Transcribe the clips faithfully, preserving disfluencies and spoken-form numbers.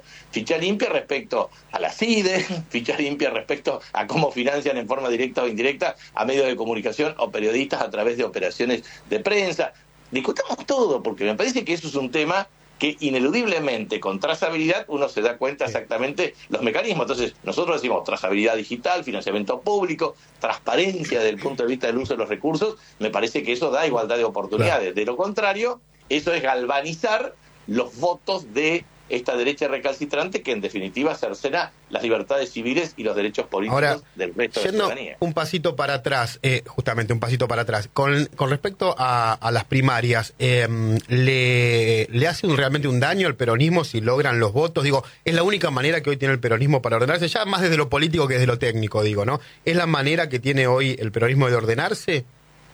Ficha limpia respecto a la C I D E, ficha limpia respecto a cómo financian en forma directa o indirecta a medios de comunicación o periodistas a través de operaciones de prensa. Discutamos todo, porque me parece que eso es un tema que ineludiblemente con trazabilidad uno se da cuenta exactamente los mecanismos. Entonces nosotros decimos trazabilidad digital, financiamiento público, transparencia desde el punto de vista del uso de los recursos. Me parece que eso da igualdad de oportunidades. De lo contrario, eso es galvanizar los votos de esta derecha recalcitrante que en definitiva cercena las libertades civiles y los derechos políticos Ahora, del resto de la ciudadanía. Un pasito para atrás, eh, justamente un pasito para atrás, con, con respecto a, a las primarias, eh, ¿le, ¿le hace un, realmente un daño al peronismo si logran los votos? Digo, es la única manera que hoy tiene el peronismo para ordenarse, ya más desde lo político que desde lo técnico, digo, ¿no? ¿Es la manera que tiene hoy el peronismo de ordenarse?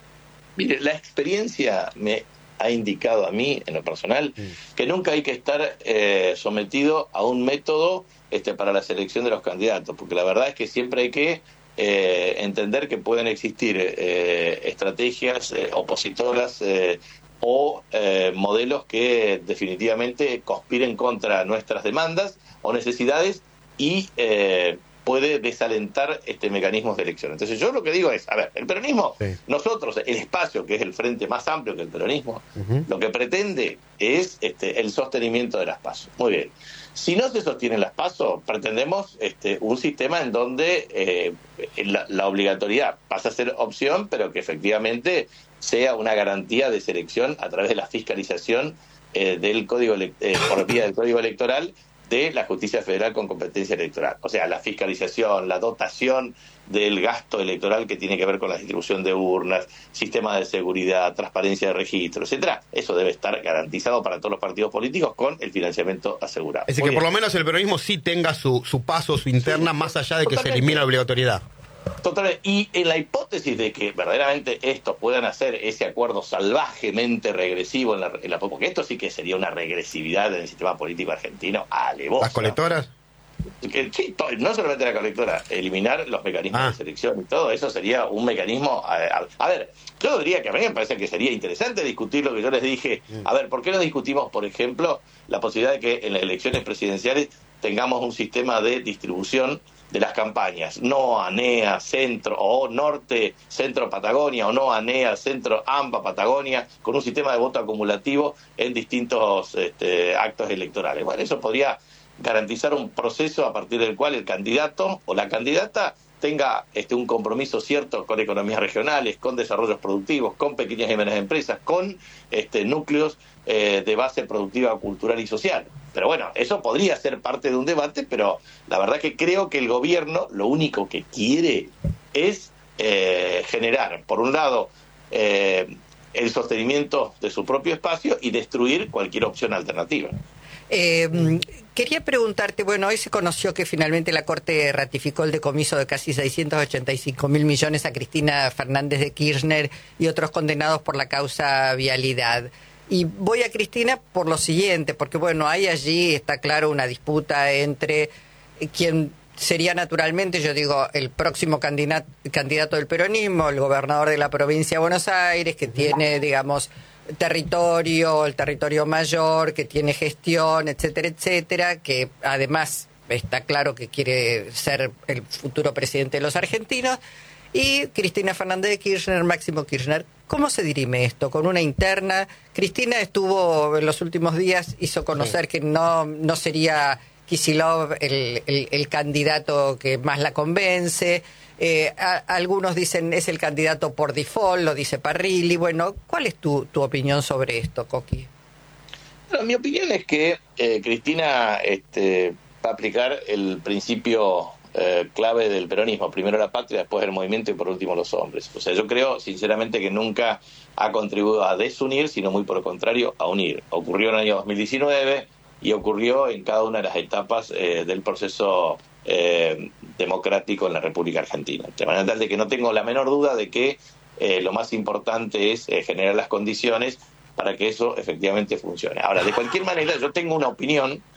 Mire, la experiencia me ha indicado a mí, en lo personal, mm. que nunca hay que estar eh, sometido a un método este, para la selección de los candidatos, porque la verdad es que siempre hay que eh, entender que pueden existir eh, estrategias eh, opositoras eh, o eh, modelos que definitivamente conspiren contra nuestras demandas o necesidades y eh, puede desalentar este mecanismos de elección. Entonces yo lo que digo es, a ver, el peronismo, sí. nosotros, el espacio, que es el frente más amplio que el peronismo, uh-huh. lo que pretende es este, el sostenimiento de las PASO. Muy bien. Si no se sostienen las PASO, pretendemos este, un sistema en donde eh, la, la obligatoriedad pasa a ser opción, pero que efectivamente sea una garantía de selección a través de la fiscalización eh, del código eh, por vía del código electoral de la justicia federal con competencia electoral. O sea, la fiscalización, la dotación del gasto electoral que tiene que ver con la distribución de urnas, sistemas de seguridad, transparencia de registro, etcétera. Eso debe estar garantizado para todos los partidos políticos con el financiamiento asegurado. Es decir, que por lo menos el peronismo sí tenga su, su paso, su interna, sí, más allá de totalmente. Que se elimine la obligatoriedad. Totalmente. Y en la hipótesis de que verdaderamente estos puedan hacer ese acuerdo salvajemente regresivo, en la, en la, porque esto sí que sería una regresividad en el sistema político argentino alevosa. ¿Las colectoras? Que, sí, no solamente la colectora, eliminar los mecanismos ah. de selección y todo eso sería un mecanismo... A, a, a ver, yo diría que a mí me parece que sería interesante discutir lo que yo les dije. A ver, ¿por qué no discutimos, por ejemplo, la posibilidad de que en las elecciones presidenciales tengamos un sistema de distribución de las campañas, no ANEA, Centro, o Norte, Centro, Patagonia, o no ANEA, Centro, AMPA, Patagonia, con un sistema de voto acumulativo en distintos este, actos electorales? Bueno, eso podría garantizar un proceso a partir del cual el candidato o la candidata tenga este, un compromiso cierto con economías regionales, con desarrollos productivos, con pequeñas y medianas empresas, con este, núcleos eh, de base productiva, cultural y social. Pero bueno, eso podría ser parte de un debate, pero la verdad que creo que el gobierno lo único que quiere es eh, generar, por un lado, eh, el sostenimiento de su propio espacio y destruir cualquier opción alternativa. Eh, quería preguntarte, bueno, hoy se conoció que finalmente la Corte ratificó el decomiso de casi seiscientos ochenta y cinco mil millones a Cristina Fernández de Kirchner y otros condenados por la causa vialidad. Y voy a Cristina por lo siguiente, porque bueno, hay allí, está claro, una disputa entre quien sería naturalmente, yo digo, el próximo candidato, candidato del peronismo, el gobernador de la provincia de Buenos Aires, que tiene, digamos, territorio, el territorio mayor, que tiene gestión, etcétera, etcétera, que además está claro que quiere ser el futuro presidente de los argentinos, y Cristina Fernández de Kirchner, Máximo Kirchner. ¿Cómo se dirime esto? ¿Con una interna? Cristina estuvo en los últimos días, hizo conocer sí. que no, no sería Kicillof el, el, el candidato que más la convence. Eh, a, algunos dicen es el candidato por default, lo dice Parrilli. Bueno, ¿cuál es tu, tu opinión sobre esto, Coqui? Bueno, mi opinión es que eh, Cristina este, va a aplicar el principio eh, clave del peronismo: primero la patria, después el movimiento y por último los hombres. O sea, yo creo sinceramente que nunca ha contribuido a desunir, sino muy por el contrario a unir. Ocurrió en el año dos mil diecinueve y ocurrió en cada una de las etapas eh, del proceso Eh, democrático en la República Argentina. De manera tal de que no tengo la menor duda de que eh, lo más importante es eh, generar las condiciones para que eso efectivamente funcione. Ahora, de cualquier manera, yo tengo una opinión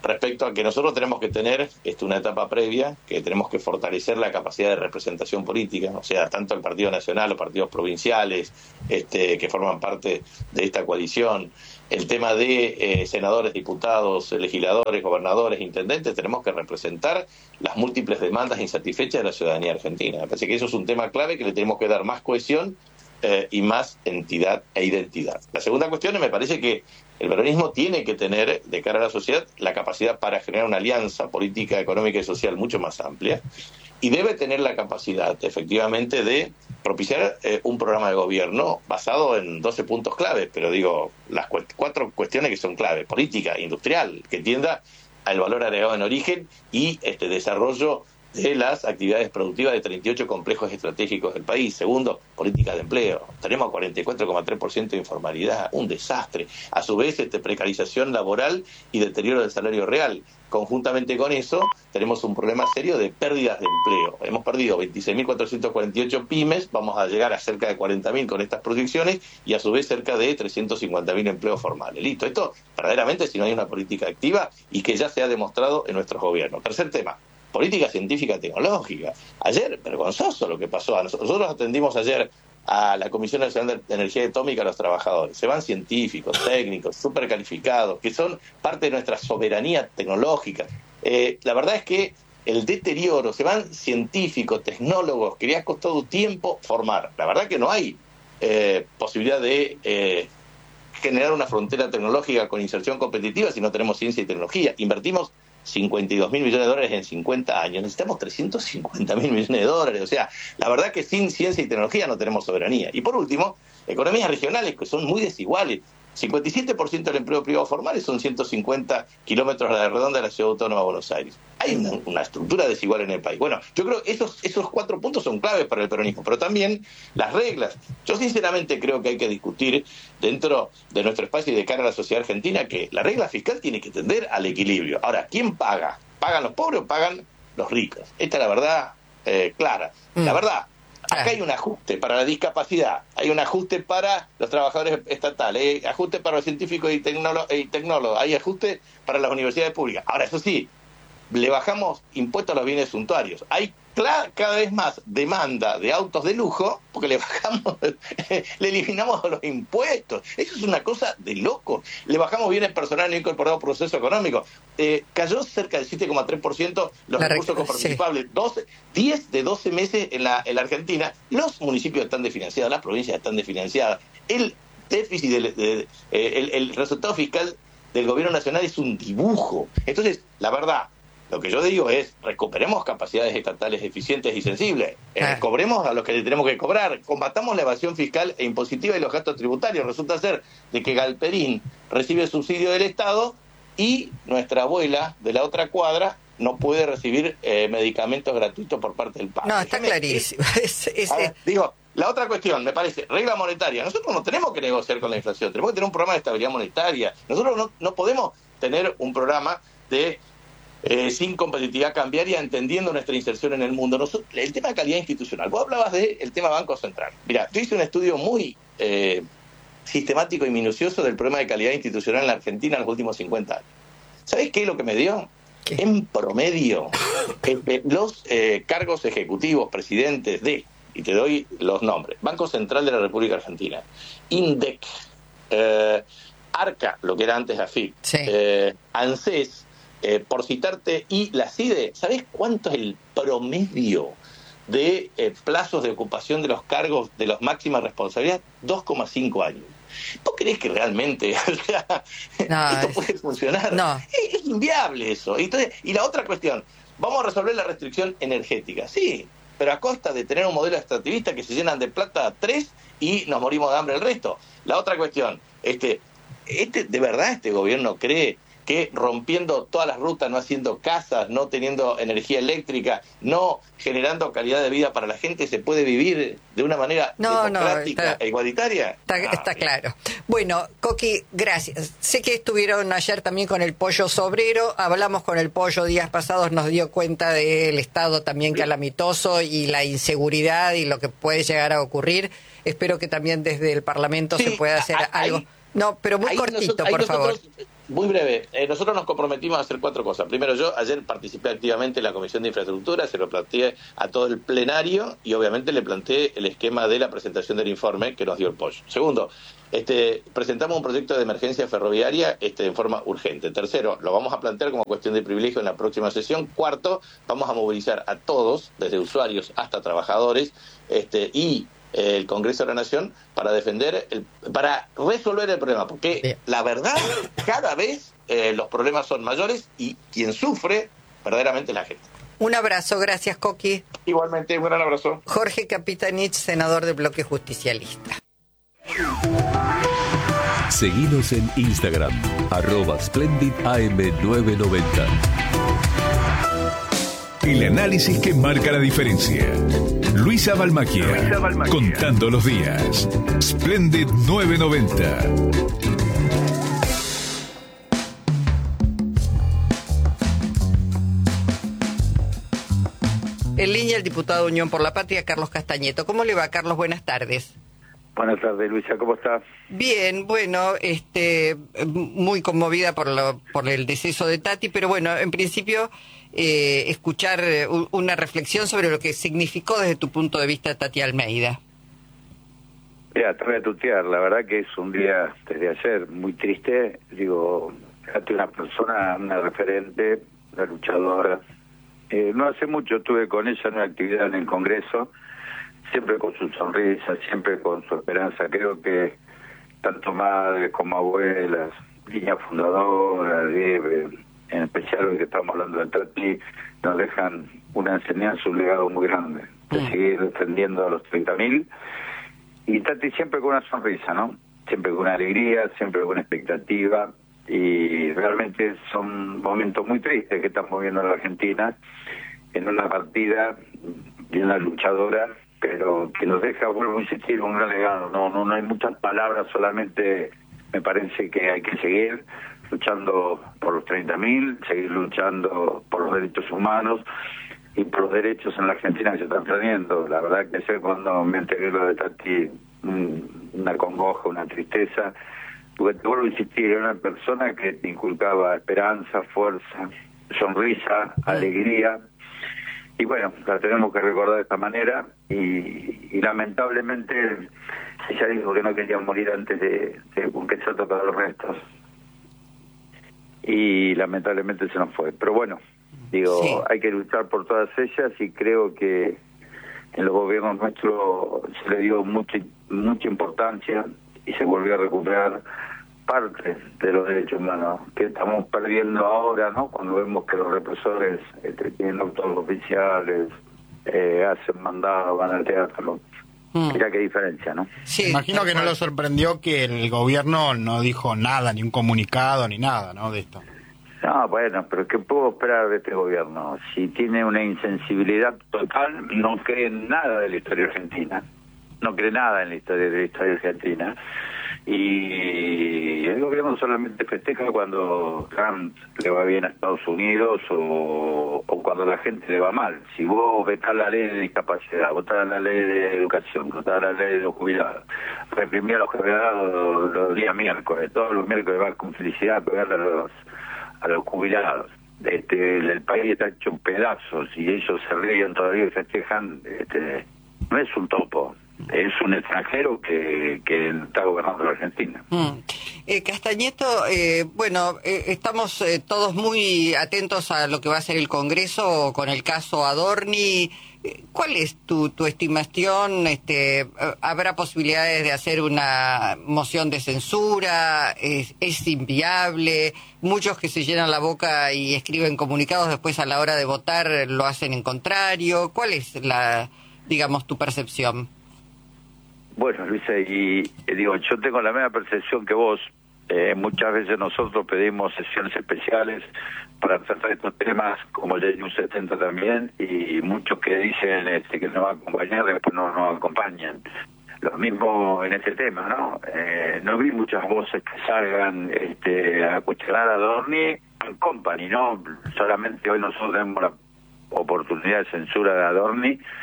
respecto a que nosotros tenemos que tener este, una etapa previa, que tenemos que fortalecer la capacidad de representación política, o sea, tanto el Partido Nacional, los partidos provinciales este, que forman parte de esta coalición, el tema de eh, senadores, diputados, legisladores, gobernadores, intendentes, tenemos que representar las múltiples demandas insatisfechas de la ciudadanía argentina. Me parece que eso es un tema clave que le tenemos que dar más cohesión eh, y más entidad e identidad. La segunda cuestión, me parece que el peronismo tiene que tener, de cara a la sociedad, la capacidad para generar una alianza política, económica y social mucho más amplia, y debe tener la capacidad, efectivamente, de propiciar eh, un programa de gobierno basado en doce puntos claves, pero digo, las cu- cuatro cuestiones que son claves: política, industrial, que tienda al valor agregado en origen y este desarrollo de las actividades productivas de treinta y ocho complejos estratégicos del país. Segundo, política de empleo. Tenemos cuarenta y cuatro coma tres por ciento de informalidad, un desastre. A su vez, este, precarización laboral y deterioro del salario real. Conjuntamente con eso, tenemos un problema serio de pérdidas de empleo. Hemos perdido veintiséis mil cuatrocientos cuarenta y ocho pymes, vamos a llegar a cerca de cuarenta mil con estas proyecciones, y a su vez cerca de trescientos cincuenta mil empleos formales. Listo, esto verdaderamente si no hay una política activa y que ya se ha demostrado en nuestros gobiernos. Tercer tema, política científica tecnológica. Ayer, vergonzoso lo que pasó. Nosotros atendimos ayer a la Comisión Nacional de Energía Atómica a los trabajadores. Se van científicos, técnicos, súper calificados, que son parte de nuestra soberanía tecnológica. Eh, la verdad es que el deterioro, se van científicos, tecnólogos, que les ha costado tiempo formar. La verdad que no hay eh, posibilidad de eh, generar una frontera tecnológica con inserción competitiva si no tenemos ciencia y tecnología. Invertimos cincuenta y dos mil millones de dólares en cincuenta años, necesitamos trescientos cincuenta mil millones de dólares, o sea, la verdad que sin ciencia y tecnología no tenemos soberanía. Y por último, economías regionales que son muy desiguales. cincuenta y siete por ciento del empleo privado formal son ciento cincuenta kilómetros a la redonda de la ciudad autónoma de Buenos Aires. Hay una, una estructura desigual en el país. Bueno, yo creo que esos, esos cuatro puntos son claves para el peronismo, pero también las reglas. Yo sinceramente creo que hay que discutir dentro de nuestro espacio y de cara a la sociedad argentina que la regla fiscal tiene que tender al equilibrio. Ahora, ¿quién paga? ¿Pagan los pobres o pagan los ricos? Esta es la verdad eh, clara. La verdad, acá hay un ajuste para la discapacidad, hay un ajuste para los trabajadores estatales, hay ajuste para los científicos y, tecnolo- y tecnólogos, hay ajuste para las universidades públicas. Ahora, eso sí, le bajamos impuestos a los bienes suntuarios. Hay cl- cada vez más demanda de autos de lujo porque le bajamos, le eliminamos los impuestos. Eso es una cosa de loco. Le bajamos bienes personales no incorporados por proceso económico. Eh, cayó cerca del siete coma tres por ciento los La recursos rec- coparticipables. doce, diez de doce meses en la, en la Argentina. Los municipios están desfinanciados, las provincias están desfinanciadas. El déficit, del, de, de, el, el resultado fiscal del gobierno nacional es un dibujo. Entonces, la verdad, lo que yo digo es, recuperemos capacidades estatales eficientes y sensibles, eh, Ah. cobremos a los que le tenemos que cobrar, combatamos la evasión fiscal e impositiva y los gastos tributarios. Resulta ser de que Galperín recibe subsidio del Estado y nuestra abuela de la otra cuadra no puede recibir eh, medicamentos gratuitos por parte del P A C. No, está Déjame- clarísimo. Es- es- Ahora, digo, la otra cuestión, me parece, regla monetaria. Nosotros no tenemos que negociar con la inflación, tenemos que tener un programa de estabilidad monetaria. Nosotros no, no podemos tener un programa de eh, sin competitividad cambiaria, entendiendo nuestra inserción en el mundo. Nosotros, el tema de calidad institucional. Vos hablabas del tema Banco Central. Mira, yo hice un estudio muy eh, sistemático y minucioso del problema de calidad institucional en la Argentina en los últimos cincuenta años. ¿Sabés qué es lo que me dio? ¿Qué? En promedio, eh, los eh, cargos ejecutivos, presidentes de, y te doy los nombres, Banco Central de la República Argentina, INDEC, eh, ARCA, lo que era antes AFIP, Sí. eh, ANSES, eh, por citarte, y la CIDE. ¿Sabés cuánto es el promedio de eh, plazos de ocupación de los cargos de las máximas responsabilidades? dos coma cinco años. ¿Vos creés que realmente o sea, No, esto es- puede funcionar? no. Es, es inviable eso. Entonces, y la otra cuestión, vamos a resolver la restricción energética. Sí, pero a costa de tener un modelo extractivista que se llenan de plata a tres y nos morimos de hambre el resto. La otra cuestión, este, este, ¿de verdad este gobierno cree que rompiendo todas las rutas, no haciendo casas, no teniendo energía eléctrica, no generando calidad de vida para la gente, se puede vivir de una manera No, no, democrática está- e igualitaria? Está, Ah, está claro. Bueno, Coqui, gracias. Sé que estuvieron ayer también con el pollo sobrero, hablamos con el pollo días pasados, nos dio cuenta del estado también calamitoso y la inseguridad y lo que puede llegar a ocurrir. Espero que también desde el Parlamento Sí, se pueda hacer ahí- algo. No, pero muy ahí cortito, nosotros- ahí por favor. nosotros- Muy breve. Eh, nosotros nos comprometimos a hacer cuatro cosas. Primero, yo ayer participé activamente en la Comisión de Infraestructura, se lo planteé a todo el plenario y obviamente le planteé el esquema de la presentación del informe que nos dio el Pollo. Segundo, este, presentamos un proyecto de emergencia ferroviaria este, en forma urgente. Tercero, lo vamos a plantear como cuestión de privilegio en la próxima sesión. Cuarto, vamos a movilizar a todos, desde usuarios hasta trabajadores, este, y el Congreso de la Nación para defender, el, para resolver el problema, porque Bien. la verdad, cada vez eh, los problemas son mayores y quien sufre verdaderamente es la gente. Un abrazo, gracias Coqui. Igualmente, un gran abrazo. Jorge Capitanich, senador del Bloque Justicialista. Seguinos en Instagram, arroba Splendid A M nueve noventa. El análisis que marca la diferencia. Luisa Balmacchia, Luisa Balmacchia. Contando los días. Splendid nueve noventa. En línea el diputado de Unión por la Patria, Carlos Castañeto. ¿Cómo le va, Carlos? Buenas tardes. Buenas tardes, Luisa, ¿cómo estás? Bien, bueno, este, muy conmovida por lo, por el deceso de Tati, pero bueno, en principio eh, escuchar una reflexión sobre lo que significó desde tu punto de vista Tati Almeida. Mira, te voy a tutear, la verdad que es un día desde ayer muy triste. Digo, Tati, una persona, una referente, una luchadora. Eh, no hace mucho estuve con ella en una actividad en el Congreso, siempre con su sonrisa, siempre con su esperanza. Creo que tanto madres como abuelas, niñas fundadoras, de, en especial hoy que estamos hablando de Tati, nos dejan una enseñanza, un legado muy grande, de mm. seguir defendiendo a los treinta mil. Y Tati siempre con una sonrisa, ¿no? Siempre con una alegría, siempre con una expectativa. Y realmente son momentos muy tristes que estamos viendo en la Argentina, en una partida de una luchadora, pero que nos deja, vuelvo a insistir, un gran legado. No, no, no hay muchas palabras, solamente me parece que hay que seguir luchando por los treinta mil, seguir luchando por los derechos humanos y por los derechos en la Argentina que se están perdiendo. La verdad que ayer cuando me enteré lo de Tati, una congoja, una tristeza, porque te vuelvo a insistir, era una persona que te inculcaba esperanza, fuerza, sonrisa, alegría. Y bueno, la tenemos que recordar de esta manera y, y lamentablemente ella dijo que no quería morir antes de, de que se tocaran los restos. Y lamentablemente se nos fue. Pero bueno, digo, sí. hay que luchar por todas ellas y creo que en los gobiernos nuestros se le dio mucha, mucha importancia y se volvió a recuperar parte de los derechos humanos que estamos perdiendo ahora, ¿no? Cuando vemos que los represores este, tienen autos oficiales, eh, hacen mandados, van al teatro. Mm. Mira qué diferencia, ¿no? Sí, imagino que no lo sorprendió que el gobierno no dijo nada, ni un comunicado, ni nada, ¿no? De esto. No, bueno, pero ¿qué puedo esperar de este gobierno? Si tiene una insensibilidad total, no cree en nada de la historia argentina. No cree nada en la historia de la historia argentina. Y el gobierno solamente festeja cuando Trump le va bien a Estados Unidos o, o cuando la gente le va mal. Si vos vetás la ley de discapacidad, votás la ley de educación, votás la ley de los jubilados, reprimir a los jubilados los, los días miércoles, todos los miércoles vas con felicidad a pegarle a los, a los jubilados. Este, el, el país está hecho en pedazos y ellos se ríen todavía y festejan. Este, no es un topo. Es un extranjero que, que está gobernando la Argentina. Mm. Eh, Castañeto, eh, bueno, eh, estamos eh, todos muy atentos a lo que va a ser el Congreso con el caso Adorni. ¿Cuál es tu, tu estimación? Este, ¿Habrá posibilidades de hacer una moción de censura? ¿Es, es inviable? Muchos que se llenan la boca y escriben comunicados después a la hora de votar lo hacen en contrario. ¿Cuál es la, digamos, tu percepción? Bueno, Luisa, y eh, digo, yo tengo la misma percepción que vos. Eh, muchas veces nosotros pedimos sesiones especiales para tratar estos temas, como el de U setenta también, y muchos que dicen este, que nos van a acompañar, después no nos acompañan. Lo mismo en este tema, ¿no? Eh, no vi muchas voces que salgan este, a cuestionar a Adorni and Company, ¿no? Solamente hoy nosotros tenemos la oportunidad de censura de Adorni,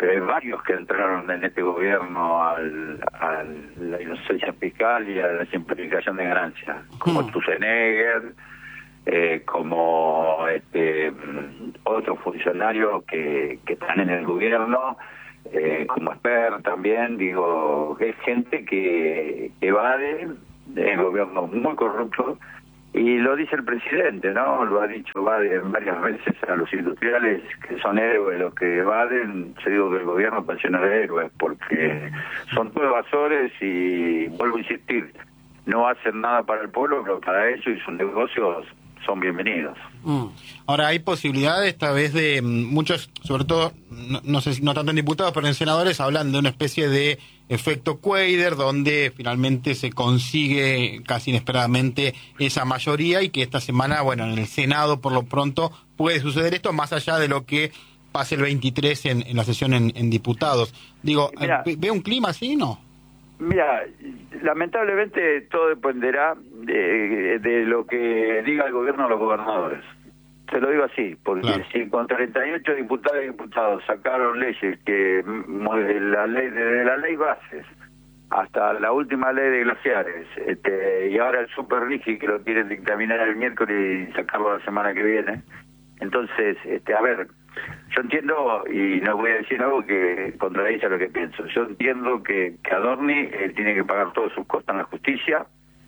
pero hay varios que entraron en este gobierno al, a la inocencia fiscal y a la simplificación de ganancias, como Mm. Tusenegger, eh, como este otros funcionarios que, que están en el gobierno, eh, como Esper también, digo, es gente que evade el gobierno muy corrupto. Y lo dice el presidente, ¿no? Lo ha dicho varias, varias veces a los industriales que son héroes los que evaden. Yo digo que el gobierno pensiona de héroes porque son todos evasores y, vuelvo a insistir, no hacen nada para el pueblo, pero para ellos y sus negocios son bienvenidos. Mm. Ahora, hay posibilidades esta vez de mm, muchos, sobre todo, no, no sé si no tanto en diputados, pero en senadores, hablan de una especie de efecto Quader, donde finalmente se consigue casi inesperadamente esa mayoría y que esta semana, bueno, en el Senado por lo pronto puede suceder esto, más allá de lo que pase el veintitrés en, en la sesión en, en diputados. Digo, Mira, ¿ve un clima así, no? Mira, lamentablemente todo dependerá de, de lo que diga el gobierno a los gobernadores. Te lo digo así, porque Claro. si con treinta y ocho diputados y diputados sacaron leyes que mm, la ley de la ley bases hasta la última ley de glaciares, este, y ahora el super rigi que lo quieren dictaminar el miércoles y sacarlo la semana que viene. Entonces, este, a ver, yo entiendo, y no voy a decir algo que contradice lo que pienso, yo entiendo que, que Adorni eh, tiene que pagar todos sus costas en la justicia,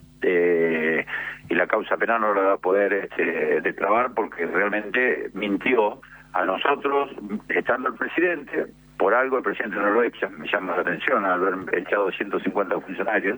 eh, y la causa penal no la va a poder este, destrabar porque realmente mintió a nosotros, estando el presidente. Por algo el presidente no lo echa, me llama la atención al haber echado ciento cincuenta funcionarios.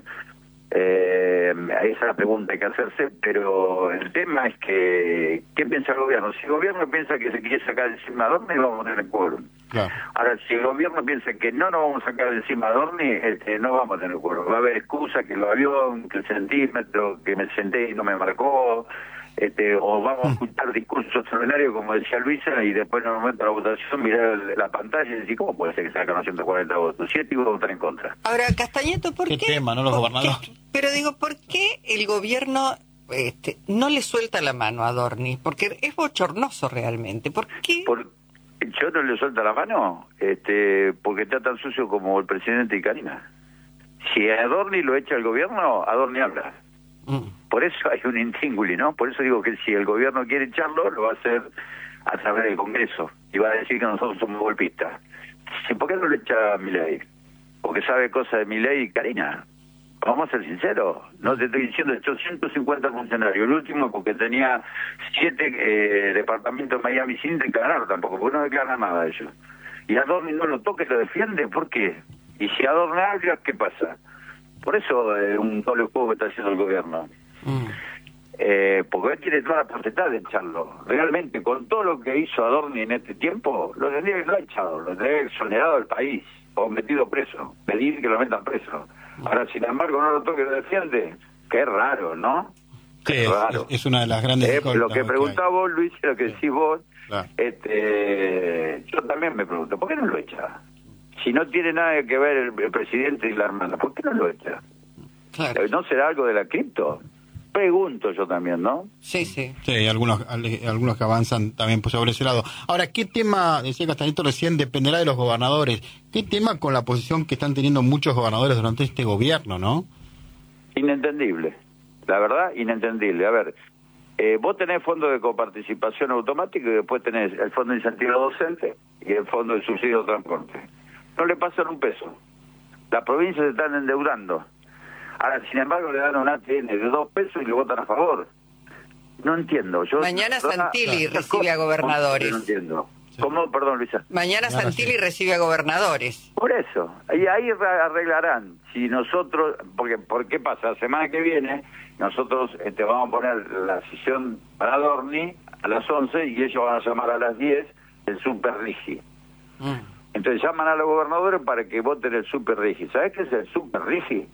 Eh, esa es la pregunta que hay que hacerse, pero el tema es que ¿qué piensa el gobierno? Si el gobierno piensa que se quiere sacar encima a Adorni, vamos a tener quórum. Claro. Ahora, si el gobierno piensa que no nos vamos a sacar de encima a Adorni, este, no vamos a tener quórum. Va a haber excusa que el avión, que el centímetro, que me senté y no me marcó, este, o vamos a escuchar discursos extraordinarios, como decía Luisa, y después en el momento de la votación mirar la pantalla y decir, ¿cómo puede ser que se sacan ciento cuarenta votos? Siete y voy a votar en contra. Ahora, Castañeto, ¿por qué? Qué tema, ¿no? Los ¿Por gobernadores. qué? Pero digo, ¿por qué el gobierno este, no le suelta la mano a Adorni? Porque es bochornoso realmente. ¿Por qué? Por, yo no le suelto la mano, este, porque está tan sucio como el presidente y Karina. Si a Adorni lo echa el gobierno, Adorni habla. Mm. Por eso hay un intínguli, ¿no? Por eso digo que si el gobierno quiere echarlo, lo va a hacer a través del Congreso. Y va a decir que nosotros somos golpistas. ¿Y por qué no le echa a Milei? Porque sabe cosas de Milei y Karina. Vamos a ser sinceros. No te estoy diciendo, echó ciento cincuenta funcionarios. El último porque tenía siete eh, departamentos en Miami sin declarar tampoco, porque no declaran nada de ellos. Y Adorni no lo toca y lo defiende, ¿por qué? Y si Adorni habla, ¿qué pasa? Por eso es eh, un doble juego que está haciendo el gobierno. Mm. Eh, porque él tiene toda la potestad de echarlo. Realmente, con todo lo que hizo Adorni en este tiempo, lo tendría que haber echado, lo tendría que haber exonerado del país, o metido preso, pedir que lo metan preso. Ahora, sin embargo, no lo toque y lo defiende. Qué raro, ¿no? Sí, Qué es, raro. es una de las grandes Eh, lo incógnitas, que ¿no? preguntaba vos, Luis, y lo que decís vos, Claro. este, yo también me pregunto, ¿por qué no lo echa? Si no tiene nada que ver el, el presidente y la hermana, ¿por qué no lo echa? Claro. ¿No será algo de la cripto? Pregunto yo también, ¿no? Sí, sí. Sí, hay algunos, hay algunos que avanzan también sobre ese lado. Ahora, ¿qué tema, decía Castañeto recién, dependerá de los gobernadores? ¿Qué tema con la posición que están teniendo muchos gobernadores durante este gobierno, no? Inentendible. La verdad, inentendible. A ver, eh, vos tenés fondo de coparticipación automático y después tenés el fondo de incentivo docente y el fondo de subsidio de transporte. No le pasan un peso. Las provincias se están endeudando. Ahora, sin embargo, le dan un A T N de dos pesos y le votan a favor. No entiendo. Yo, Mañana yo, Santilli yo, recibe a gobernadores. No entiendo. ¿Cómo? Perdón, Luisa. Mañana Mañana Santilli sí. recibe a gobernadores. Por eso, y ahí arreglarán. Si nosotros, porque ¿por qué pasa? La semana que viene nosotros este, vamos a poner la sesión para Adorni a las once y ellos van a llamar a las diez el Super Rigi. Mm. Entonces llaman a los gobernadores para que voten el Super Rigi. ¿Sabes qué es el Super Rigi?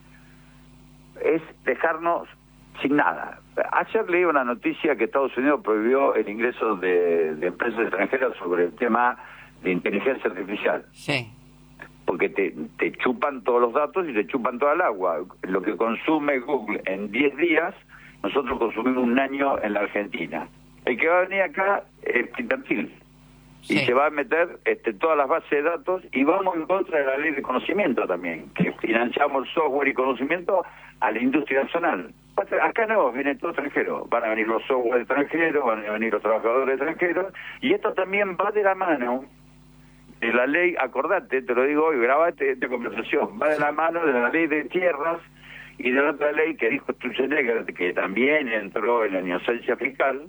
Es dejarnos sin nada. Ayer leí una noticia que Estados Unidos prohibió el ingreso de, de empresas extranjeras sobre el tema de inteligencia artificial. Sí. Porque te, te chupan todos los datos y te chupan toda el agua. Lo que consume Google en diez días, nosotros consumimos un año en la Argentina. El que va a venir acá es Peter Thiel. y Sí. se va a meter este, todas las bases de datos, y vamos en contra de la ley de conocimiento también, que financiamos software y conocimiento a la industria nacional. Acá no, viene todo extranjero, van a venir los software extranjeros, van a venir los trabajadores extranjeros, y esto también va de la mano de la ley, acordate, te lo digo hoy, grabate esta conversación, va de la mano de la ley de tierras y de la otra ley que dijo Sturzenegger, que también entró en la inocencia fiscal,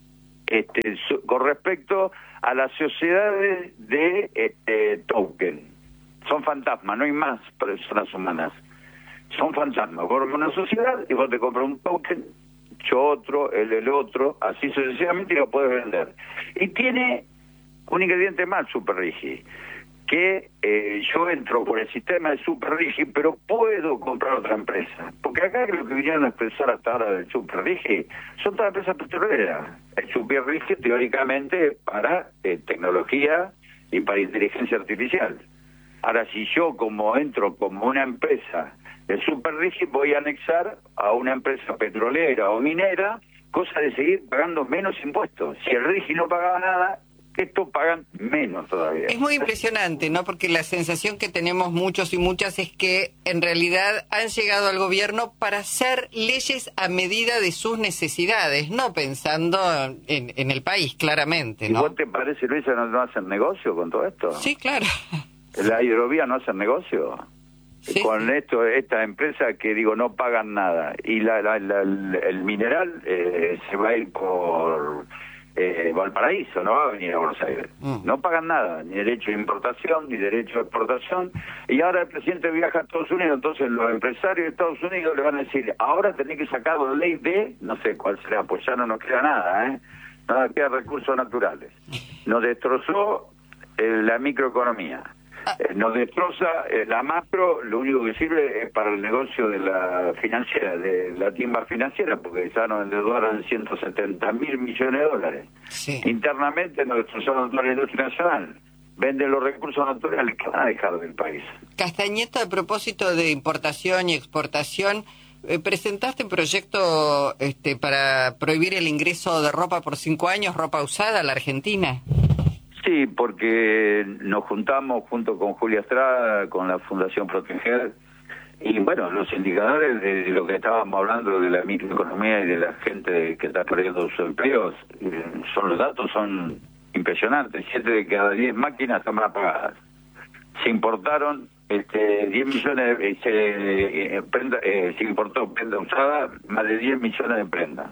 este, su, con respecto a las sociedades de este, token. Son fantasmas, no hay más personas humanas. Son fantasmas. Vos compras una sociedad y vos te compras un token, yo otro, él el otro, así sucesivamente, y lo puedes vender. Y tiene un ingrediente más, Superrigi, que eh, yo entro por el sistema de Superrigi, pero puedo comprar otra empresa. Porque acá lo que vinieron a expresar hasta ahora del Superrigi son todas empresas petroleras. El Superrigi teóricamente para eh, tecnología y para inteligencia artificial. Ahora, si yo como entro como una empresa de Superrigi, voy a anexar a una empresa petrolera o minera, cosa de seguir pagando menos impuestos. Si el Rigi no pagaba nada, estos pagan menos todavía. Es muy impresionante, ¿no? Porque la sensación que tenemos muchos y muchas es que en realidad han llegado al gobierno para hacer leyes a medida de sus necesidades, no pensando en, en el país, claramente, ¿Y ¿no? vos te parece, Luisa, no, no hacen negocio con todo esto? Sí, claro. ¿La hidrovía no hacen negocio? Sí, con sí. esto, esta empresa que, digo, no pagan nada. Y la, la, la, el mineral eh, se va a ir por... Eh, Valparaíso, no va a venir a Buenos Aires. Mm. No pagan nada, ni derecho de importación, ni derecho de exportación. Y ahora el presidente viaja a Estados Unidos, entonces los empresarios de Estados Unidos le van a decir, ahora tenés que sacar la ley de, no sé cuál será, pues ya no nos queda nada, ¿eh? Nada queda recursos naturales. Nos destrozó eh, la microeconomía. Eh, nos destroza eh, la macro, lo único que sirve es para el negocio de la financiera, de la timba financiera, porque ya nos endeudaron ciento setenta mil millones de dólares. Sí. Internamente nos destrozaron toda la industria nacional. Venden los recursos naturales que van a dejar del país. Castañeta, a propósito de importación y exportación, eh, presentaste un proyecto este, para prohibir el ingreso de ropa por cinco años, ropa usada a la Argentina. Sí, porque nos juntamos junto con Julia Estrada, con la Fundación Proteger, y bueno, los indicadores de lo que estábamos hablando de la microeconomía y de la gente que está perdiendo sus empleos, son los datos son impresionantes. Siete de cada diez máquinas están mal apagadas. Se importaron este, diez millones, de, se, eh, prenda, eh, se importó prenda usada, más de diez millones de prendas.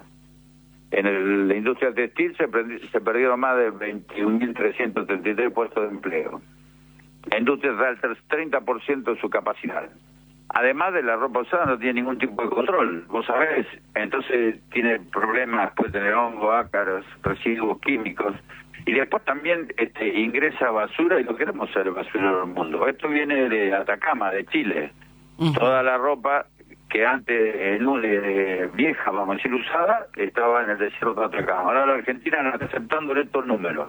En el, la industria textil se, prendi, se perdieron más de veintiún mil trescientos treinta y tres puestos de empleo. La industria está al treinta por ciento de su capacidad. Además de la ropa usada no tiene ningún tipo de control, vos sabés, entonces tiene problemas, puede tener hongos, ácaros, residuos químicos, y después también este, ingresa basura, y no queremos ser basurero del mundo. Esto viene de Atacama, de Chile. Uh-huh. Toda la ropa que antes, eh, eh, vieja, vamos a decir, usada, estaba en el desierto de Atacama. Ahora la Argentina no está aceptando estos números,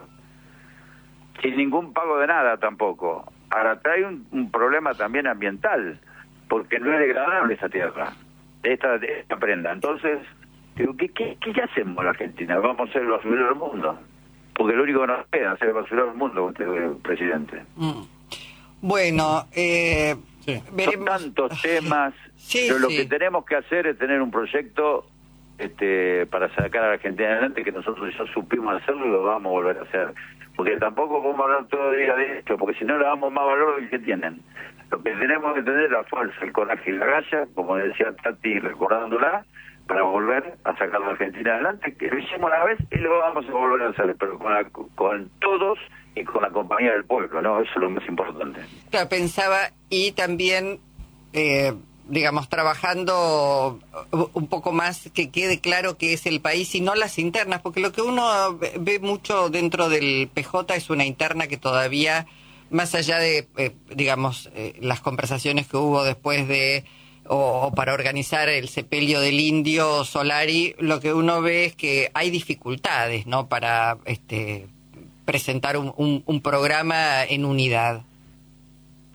sin ningún pago de nada tampoco. Ahora trae un, un problema también ambiental, porque no es degradable esa tierra, esta, esta prenda. Entonces, digo, ¿qué, qué, ¿qué hacemos la Argentina? ¿Vamos a ser el basurero del mundo? Porque lo único que nos queda es ser el basurero del mundo, usted, presidente. Mm. Bueno, eh, sí. veremos. Son tantos temas, sí, pero lo sí. que tenemos que hacer es tener un proyecto este, para sacar a la Argentina adelante, que nosotros ya supimos hacerlo y lo vamos a volver a hacer. Porque tampoco podemos hablar todo el día de esto, porque si no le damos más valor del que tienen. Lo que tenemos que tener es la fuerza, el coraje y la galla, como decía Tati recordándola, para volver a sacar a la Argentina adelante, que lo hicimos una vez y lo vamos a volver a hacer, pero con, la, con todos y con la compañía del pueblo, ¿no? Eso es lo más importante. Claro, pensaba, y también, eh, digamos, trabajando un poco más, que quede claro que es el país y no las internas, porque lo que uno ve mucho dentro del P J es una interna que todavía, más allá de, eh, digamos, eh, las conversaciones que hubo después de, o, o para organizar el sepelio del indio Solari, lo que uno ve es que hay dificultades, ¿no?, para este presentar un, un, un programa en unidad.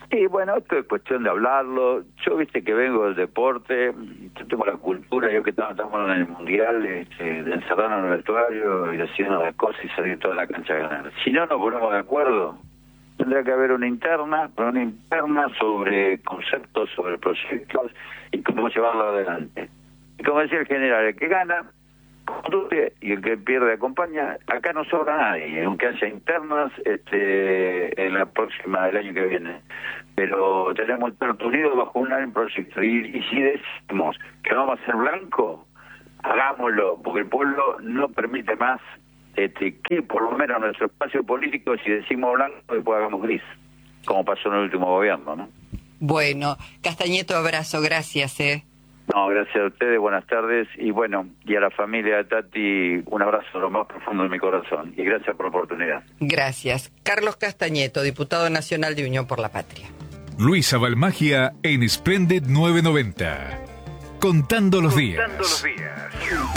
Y bueno, esto es cuestión de hablarlo. Yo, viste, que vengo del deporte, yo tengo la cultura, yo que estamos, estamos en el Mundial, este, de encerrarnos en el vestuario y decirnos las cosas y salir toda la cancha a ganar. Si no nos ponemos de acuerdo, tendrá que haber una interna, una interna sobre conceptos, sobre proyectos y cómo llevarlo adelante. Y como decía el general, el que gana conduce y el que pierde acompaña. Acá no sobra nadie, aunque haya internas este, en la próxima, el año que viene. Pero tenemos el Puerto Unido bajo un gran proyecto. Y, y si decimos que vamos a ser blanco, hagámoslo, porque el pueblo no permite más este, que por lo menos nuestro espacio político, si decimos blanco, después hagamos gris, como pasó en el último gobierno, ¿no? Bueno, Castañeto, abrazo, gracias, eh. No, gracias a ustedes, buenas tardes, y bueno, y a la familia de Tati, un abrazo lo más profundo de mi corazón, y gracias por la oportunidad. Gracias. Carlos Castañeto, diputado nacional de Unión por la Patria. Luisa Balmagia en Splendid novecientos noventa. Contando los días. Contando los días.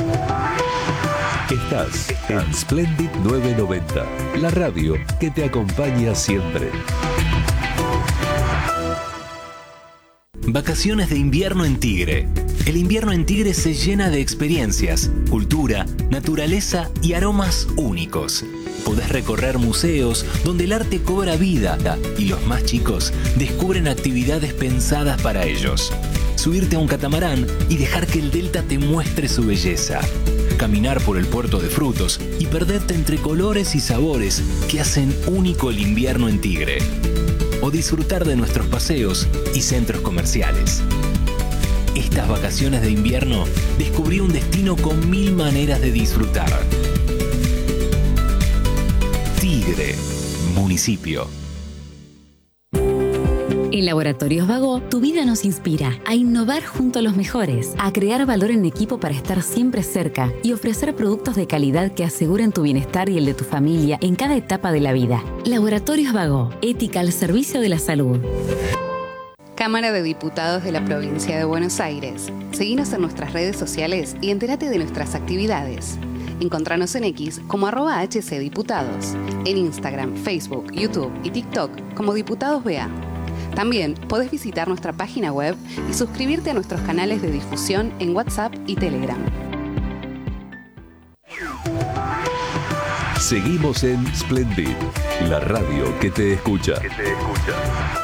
Estás en Splendid novecientos noventa, la radio que te acompaña siempre. Vacaciones de invierno en Tigre. El invierno en Tigre se llena de experiencias, cultura, naturaleza y aromas únicos. Podés recorrer museos donde el arte cobra vida y los más chicos descubren actividades pensadas para ellos. Subirte a un catamarán y dejar que el delta te muestre su belleza. Caminar por el puerto de frutos y perderte entre colores y sabores que hacen único el invierno en Tigre. O disfrutar de nuestros paseos y centros comerciales. Estas vacaciones de invierno descubrí un destino con mil maneras de disfrutar. Tigre, municipio. En Laboratorios Vago, tu vida nos inspira a innovar junto a los mejores, a crear valor en equipo para estar siempre cerca y ofrecer productos de calidad que aseguren tu bienestar y el de tu familia en cada etapa de la vida. Laboratorios Vago, ética al servicio de la salud. Cámara de Diputados de la Provincia de Buenos Aires. Seguinos en nuestras redes sociales y entérate de nuestras actividades. Encontranos en X como arroba hcdiputados, en Instagram, Facebook, YouTube y TikTok como Diputados B A. También podés visitar nuestra página web y suscribirte a nuestros canales de difusión en WhatsApp y Telegram. Seguimos en Splendid, la radio que te escucha. Que te escucha.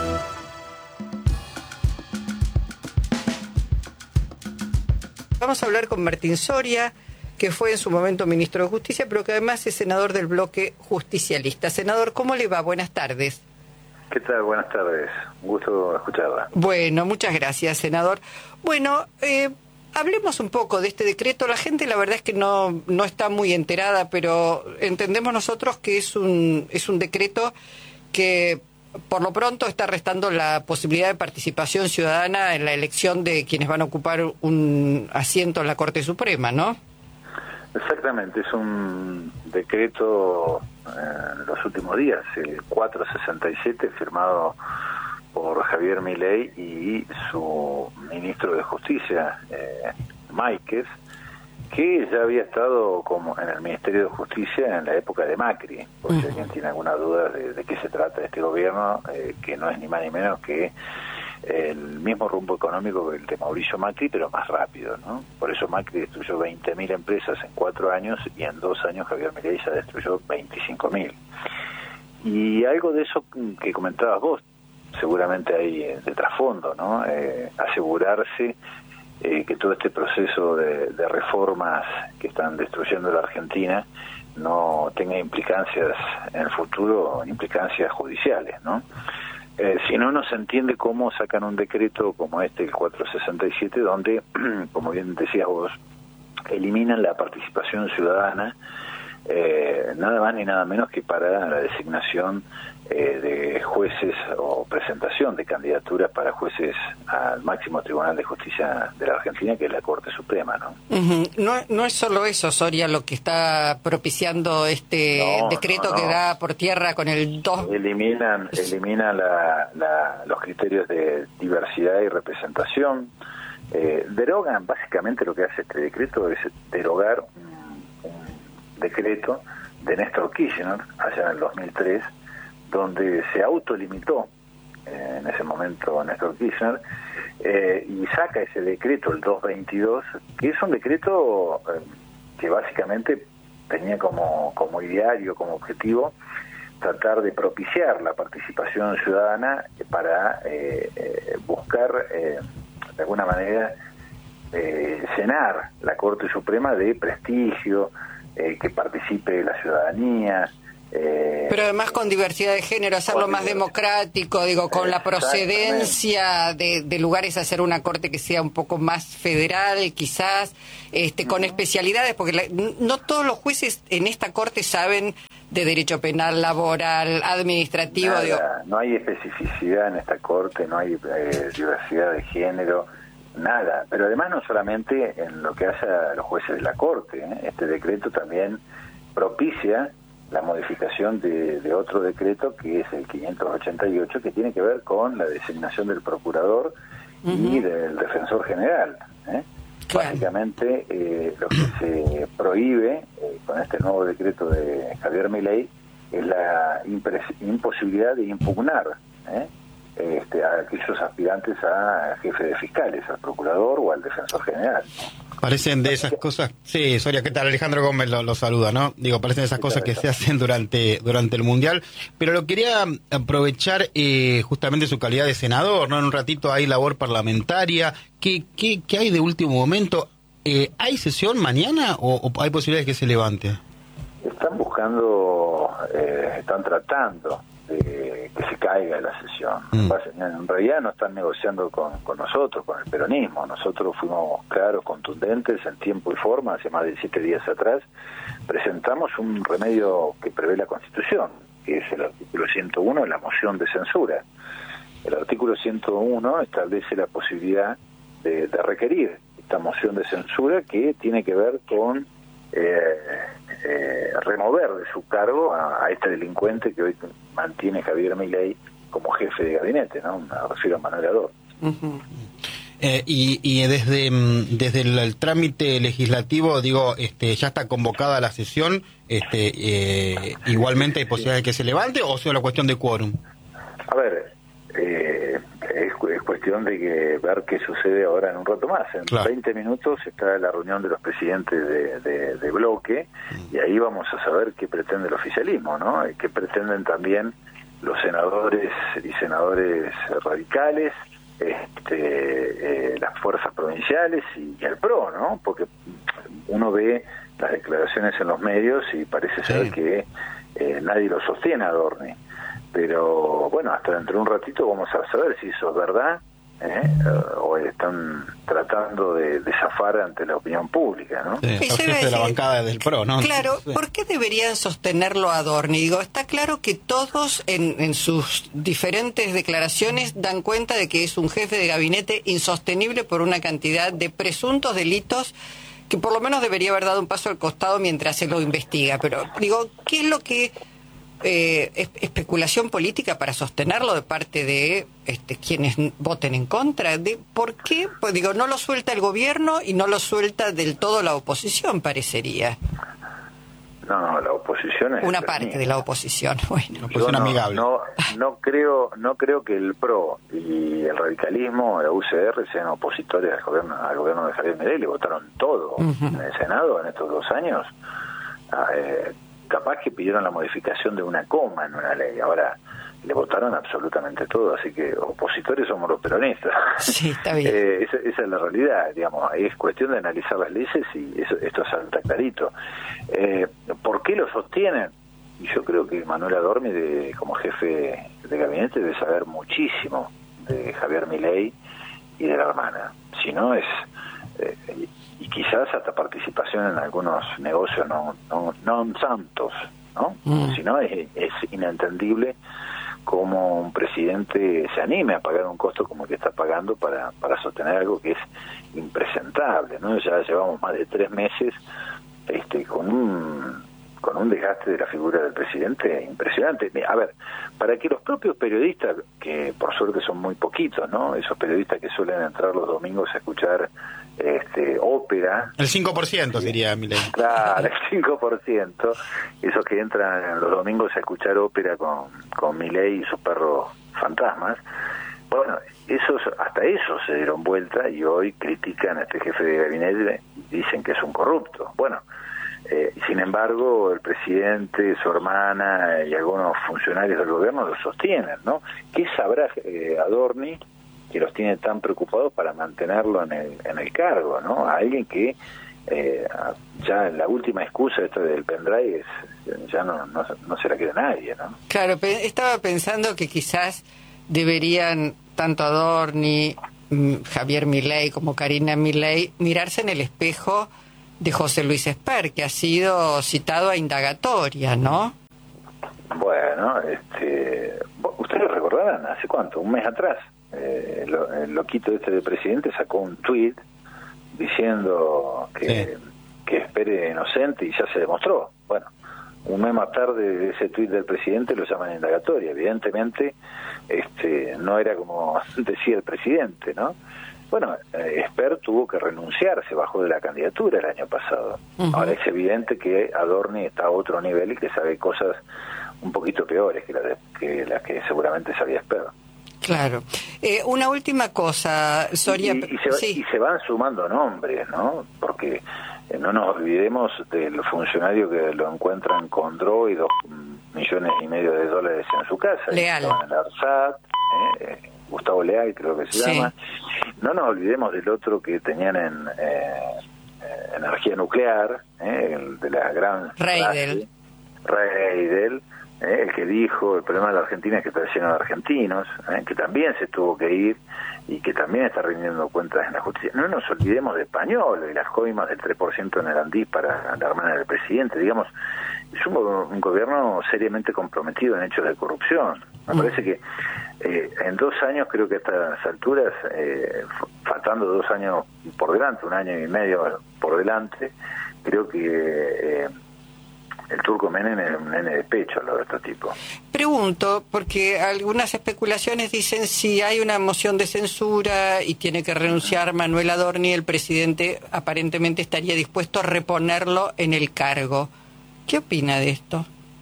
Vamos a hablar con Martín Soria, que fue en su momento ministro de Justicia, pero que además es senador del bloque justicialista. Senador, ¿cómo le va? Buenas tardes. ¿Qué tal? Buenas tardes. Un gusto escucharla. Bueno, muchas gracias, senador. Bueno, eh, hablemos un poco de este decreto. La gente, la verdad es que no, no está muy enterada, pero entendemos nosotros que es un, es un decreto que por lo pronto está restando la posibilidad de participación ciudadana en la elección de quienes van a ocupar un asiento en la Corte Suprema, ¿no? Exactamente, es un decreto en los últimos días, el cuatrocientos sesenta y siete, firmado por Javier Milei y su ministro de Justicia, eh, Máiquez, que ya había estado como en el Ministerio de Justicia en la época de Macri, por si alguien tiene alguna duda de, de qué se trata este gobierno, eh, que no es ni más ni menos que el mismo rumbo económico que el de Mauricio Macri, pero más rápido, ¿no? Por eso Macri destruyó veinte mil empresas en cuatro años y en dos años Javier Milei ya destruyó veinticinco mil. Y algo de eso que comentabas vos, seguramente hay de trasfondo, ¿no? Eh, asegurarse eh, que todo este proceso de, de reformas que están destruyendo la Argentina no tenga implicancias en el futuro, implicancias judiciales, ¿no? Eh, si no, no se entiende cómo sacan un decreto como este, el cuatrocientos sesenta y siete, donde, como bien decías vos, eliminan la participación ciudadana, eh, nada más ni nada menos que para la designación eh, de jueces o presentación de candidaturas para jueces al máximo Tribunal de Justicia de la Argentina, que es la Corte Suprema, ¿no? Uh-huh. No, no es solo eso, Soria, lo que está propiciando este no, decreto no, no. que da por tierra con el dos... Eliminan, eliminan la, la, los criterios de diversidad y representación. Eh, derogan, básicamente lo que hace este decreto es derogar un, un decreto de Néstor Kirchner, allá en el dos mil tres, donde se autolimitó eh, en ese momento Néstor Kirchner, eh, y saca ese decreto, el doscientos veintidós, que es un decreto eh, que básicamente tenía como, como ideario, como objetivo, tratar de propiciar la participación ciudadana para eh, eh, buscar, eh, de alguna manera, eh, llenar la Corte Suprema de prestigio, eh, que participe la ciudadanía. Eh, Pero además con diversidad de género, hacerlo más democrático, digo, con la procedencia de, de lugares, hacer una corte que sea un poco más federal, quizás, este, uh-huh. con especialidades, porque la, no todos los jueces en esta corte saben de derecho penal, laboral, administrativo. Nada, digo. No hay especificidad en esta corte, no hay eh, diversidad de género, nada. Pero además no solamente en lo que hace a los jueces de la corte, ¿eh? Este decreto también propicia la modificación de, de otro decreto, que es el quinientos ochenta y ocho, que tiene que ver con la designación del procurador uh-huh. y del defensor general. ¿eh? Claro. Básicamente, eh, lo que se prohíbe eh, con este nuevo decreto de Javier Milei es la impres- imposibilidad de impugnar ¿eh? este, a aquellos aspirantes a jefe de fiscales, al procurador o al defensor general. Parecen de esas cosas, sí, Soria, ¿qué tal? Alejandro Gómez lo, lo saluda, ¿no? Digo, parecen de esas cosas que se hacen durante durante el Mundial, pero lo quería aprovechar eh, justamente su calidad de senador, ¿no? En un ratito hay labor parlamentaria, ¿qué, qué, qué hay de último momento? Eh, ¿Hay sesión mañana o, o hay posibilidades que se levante? Están buscando, eh, están tratando de que se caiga la sesión. Mm. En realidad no están negociando con, con nosotros, con el peronismo. Nosotros fuimos claros, contundentes, en tiempo y forma, hace más de siete días atrás, presentamos un remedio que prevé la Constitución, que es el artículo ciento uno de la moción de censura. El artículo ciento uno establece la posibilidad de, de requerir esta moción de censura, que tiene que ver con eh, eh, remover de su cargo a, a este delincuente que hoy mantiene Javier Milei como jefe de gabinete, ¿no? Me refiero a Manuel Adorni. Uh-huh. Eh, y, y desde desde el, el trámite legislativo, digo, este, ya está convocada la sesión, este, eh, igualmente hay posibilidades de que se levante, o sea, la cuestión de quórum. A ver, eh, es, es cuestión de que ver qué sucede ahora en un rato más. En claro. veinte minutos está la reunión de los presidentes de, de, de bloque, mm. y ahí vamos a saber qué pretende el oficialismo, ¿no? Y qué pretenden también los senadores y senadores radicales, este, eh, las fuerzas provinciales y, y el P R O, ¿no? Porque uno ve las declaraciones en los medios y parece ser sí. que eh, nadie lo sostiene a Adorni. Pero bueno, hasta dentro de un ratito vamos a saber si eso es verdad, ¿eh? uh, o están tratando de, de zafar ante la opinión pública, ¿no? Sí, el jefe de la bancada del P R O, ¿no? Claro, sí. ¿por qué deberían sostenerlo a Adorni? Digo, está claro que todos en, en sus diferentes declaraciones dan cuenta de que es un jefe de gabinete insostenible por una cantidad de presuntos delitos que por lo menos debería haber dado un paso al costado mientras se lo investiga. Pero digo, ¿qué es lo que... Eh, especulación política para sostenerlo de parte de este, quienes voten en contra? De, ¿Por qué? Pues digo, no lo suelta el gobierno y no lo suelta del todo la oposición, parecería. No, no, la oposición es una parte de la oposición. Bueno, oposición no, amigable. No, no creo, no creo que el P R O y el radicalismo, la U C R, sean opositores al gobierno, al gobierno de Javier Milei. Le votaron todo uh-huh. en el Senado en estos dos años. Eh, capaz que pidieron la modificación de una coma en una ley, ahora le votaron absolutamente todo, así que opositores somos los peronistas. Sí, está bien. eh, esa, esa es la realidad, digamos, es cuestión de analizar las leyes y eso, esto salta clarito. Eh, ¿Por qué lo sostienen? Y yo creo que Manuel Adorni, de, como jefe de gabinete, debe saber muchísimo de Javier Milei y de la hermana, si no es... Eh, y quizás hasta participación en algunos negocios no no, no santos, ¿no? Mm. Si no, es, es inentendible cómo un presidente se anime a pagar un costo como el que está pagando para, para sostener algo que es impresentable, ¿no? Ya llevamos más de tres meses este con un con un desgaste de la figura del presidente impresionante. A ver, para que los propios periodistas, que por suerte son muy poquitos, ¿no? Esos periodistas que suelen entrar los domingos a escuchar este ópera. El cinco por ciento diría Milei. Claro, el cinco por ciento. Esos que entran los domingos a escuchar ópera con, con Milei y sus perros fantasmas. Bueno, esos, hasta eso se dieron vuelta y hoy critican a este jefe de gabinete y dicen que es un corrupto. Bueno, eh, sin embargo, el presidente, su hermana y algunos funcionarios del gobierno lo sostienen, ¿no? ¿Qué sabrá eh, Adorni que los tiene tan preocupados para mantenerlo en el, en el cargo, ¿no? A alguien que eh, ya la última excusa esto del pendrive es, ya no, no, no se la queda nadie, ¿no? Claro, pe- estaba pensando que quizás deberían tanto Adorni, mm, Javier Milei como Karina Milei mirarse en el espejo de José Luis Esper, que ha sido citado a indagatoria, ¿no? Bueno, este, ustedes recordarán, ¿hace cuánto? Un mes atrás, eh, lo, el loquito este de presidente sacó un tuit diciendo que, sí. que Esper era inocente y ya se demostró. Bueno, un mes más tarde ese tuit del presidente lo llaman indagatoria. Evidentemente, este, no era como decía el presidente, ¿no? Bueno, eh, Esper tuvo que renunciar, se bajó de la candidatura el año pasado. Uh-huh. Ahora es evidente que Adorni está a otro nivel y que sabe cosas un poquito peores que las de, que, las que seguramente sabía Esper. Claro. Eh, una última cosa, Soria. Y, y, se, sí. y se van sumando nombres, ¿no? Porque eh, no nos olvidemos del funcionario que lo encuentran con droga y dos millones y medio de dólares en su casa. Leal. En el ARSAT, eh, Gustavo Leal creo que se sí. llama. No nos olvidemos del otro que tenían en eh, energía nuclear, eh, el de la gran... Reidel. Reidel. Eh, el que dijo el problema de la Argentina es que está lleno de argentinos, eh, que también se tuvo que ir y que también está rindiendo cuentas en la justicia. No nos olvidemos de Español y las coimas del tres por ciento en el Andís para la hermana del presidente. Digamos, es un, un gobierno seriamente comprometido en hechos de corrupción. Me mm. parece que eh, en dos años, creo que a estas alturas, eh, faltando dos años por delante, un año y medio por delante, creo que... Eh, el turco Menem es un nene de pecho, lo de estos tipos. Pregunto, porque algunas especulaciones dicen si hay una moción de censura y tiene que renunciar Manuel Adorni, el presidente aparentemente estaría dispuesto a reponerlo en el cargo. ¿Qué opina de esto?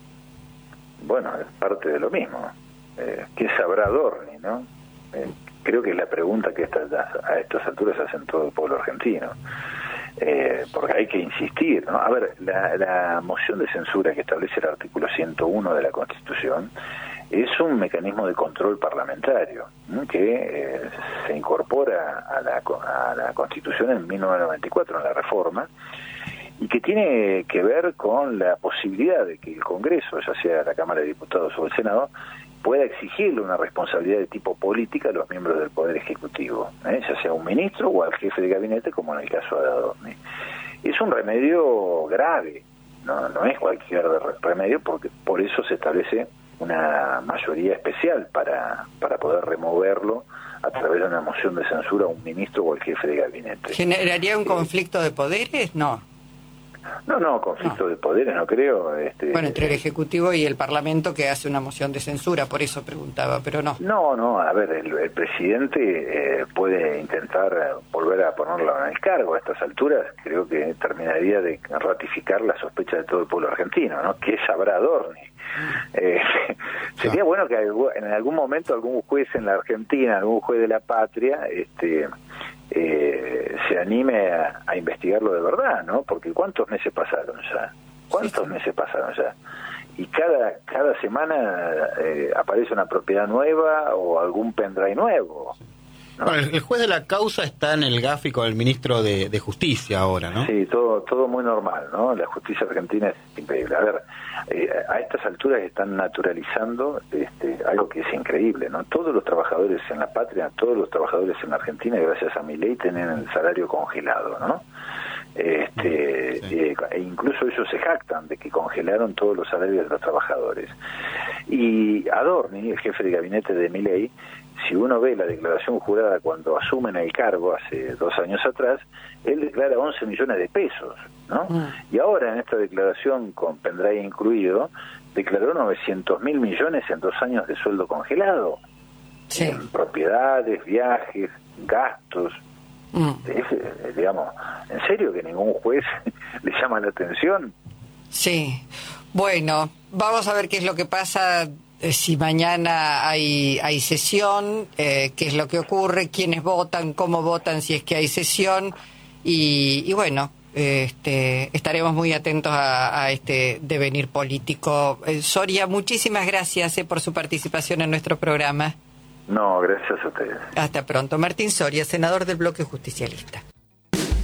Bueno, es parte de lo mismo. Eh, ¿Qué sabrá Adorni, no? Eh, creo que es la pregunta que estas, a estas alturas hacen todo el pueblo argentino. Eh, porque hay que insistir, ¿no? A ver, la, la moción de censura que establece el artículo ciento uno de la Constitución es un mecanismo de control parlamentario, ¿no? que eh, se incorpora a la, a la Constitución en mil novecientos noventa y cuatro, en la reforma, y que tiene que ver con la posibilidad de que el Congreso, ya sea la Cámara de Diputados o el Senado, pueda exigirle una responsabilidad de tipo política a los miembros del Poder Ejecutivo, ¿eh? ya sea un ministro o al jefe de gabinete, como en el caso de Adorni. Es un remedio grave, no, no es cualquier remedio, porque por eso se establece una mayoría especial para, para poder removerlo a través de una moción de censura a un ministro o al jefe de gabinete. ¿Generaría un eh, conflicto de poderes? No. No, no, conflicto no. de poderes, no creo. Este, bueno, entre el Ejecutivo y el Parlamento que hace una moción de censura, por eso preguntaba, pero no. No, no, a ver, el, el presidente eh, puede intentar volver a ponerlo en el cargo. A estas alturas creo que terminaría de ratificar la sospecha de todo el pueblo argentino, ¿no? ¿Qué sabrá Adorni? Eh, sería bueno que en algún momento algún juez en la Argentina, algún juez de la patria, este... Eh, se anime a, a investigarlo de verdad, ¿no? Porque ¿cuántos meses pasaron ya? ¿Cuántos sí, sí. meses pasaron ya? Y cada cada semana eh, aparece una propiedad nueva o algún pendrive nuevo, ¿no? Bueno, el, el juez de la causa está en el gráfico del ministro de, de Justicia ahora, ¿no? Sí, todo todo muy normal, ¿no? La justicia argentina es increíble. A ver, eh, a estas alturas están naturalizando este, algo que es increíble, ¿no? Todos los trabajadores en la patria, todos los trabajadores en la Argentina, gracias a mi ley, tienen el salario congelado, ¿no? Este, sí. eh, e incluso ellos se jactan de que congelaron todos los salarios de los trabajadores. Y Adorni, el jefe de gabinete de Milei, si uno ve la declaración jurada cuando asumen el cargo hace dos años atrás, él declara once millones de pesos, ¿no? Mm. Y ahora en esta declaración con pendrive incluido, declaró novecientos mil millones en dos años de sueldo congelado. Sí. En propiedades, viajes, gastos. Mm. Es, digamos, ¿en serio que ningún juez le llama la atención? Sí. Bueno, vamos a ver qué es lo que pasa eh, si mañana hay, hay sesión, eh, qué es lo que ocurre, quiénes votan, cómo votan si es que hay sesión, y, y bueno, este, estaremos muy atentos a, a este devenir político. Eh, Soria, muchísimas gracias eh, por su participación en nuestro programa. No, gracias a ustedes. Hasta pronto. Martín Soria, senador del Bloque Justicialista.